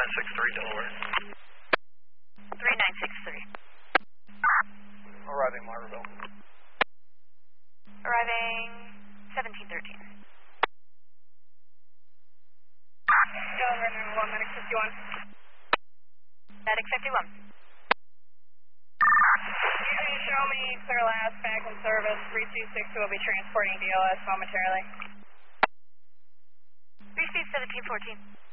3963 Delaware. 3963. Arriving Margaretville. Arriving 1713. Delaware, number 1, Medic 51. Medic 51. You can show me clear last, back in service. 3262 will be transporting DLS momentarily. Receive 1714.